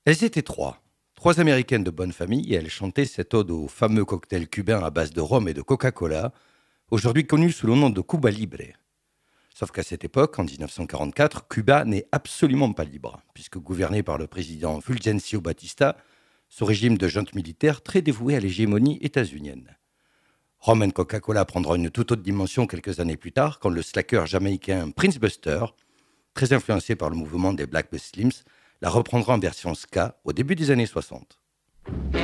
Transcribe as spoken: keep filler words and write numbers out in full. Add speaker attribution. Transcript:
Speaker 1: Elles étaient trois. Trois Américaines de bonne famille et elles chantaient cette ode au fameux cocktail cubain à base de rhum et de Coca-Cola, aujourd'hui connu sous le nom de Cuba Libre. Sauf qu'à cette époque, en dix-neuf cent quarante-quatre, Cuba n'est absolument pas libre, puisque gouverné par le président Fulgencio Batista, ce régime de junte militaire très dévoué à l'hégémonie états-unienne. Rum and Coca-Cola prendra une toute autre dimension quelques années plus tard, quand le slacker jamaïcain Prince Buster, très influencé par le mouvement des Black Muslims, la reprendra en version ska au début des années soixante.